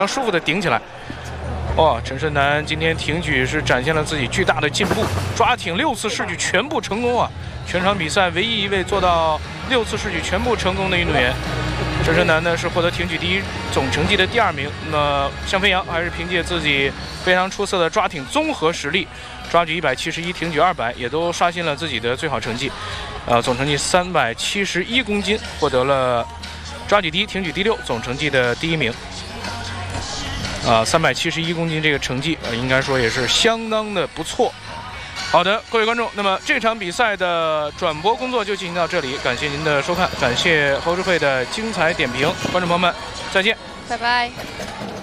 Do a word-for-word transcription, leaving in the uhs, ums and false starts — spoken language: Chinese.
常舒服的顶起来。哇、哦，陈胜男今天挺举是展现了自己巨大的进步，抓挺六次试举全部成功啊！全场比赛唯一一位做到六次试举全部成功的运动员。陈胜男呢是获得挺举第一总成绩的第二名。那么向飞扬还是凭借自己非常出色的抓挺综合实力，抓举一百七十一，挺举二百，也都刷新了自己的最好成绩。呃，总成绩三百七十一公斤，获得了抓举第一、挺举第六总成绩的第一名。啊，三百七十一公斤这个成绩，呃，应该说也是相当的不错。好的，各位观众，那么这场比赛的转播工作就进行到这里，感谢您的收看，感谢侯志慧的精彩点评，观众朋友们，再见， 拜拜。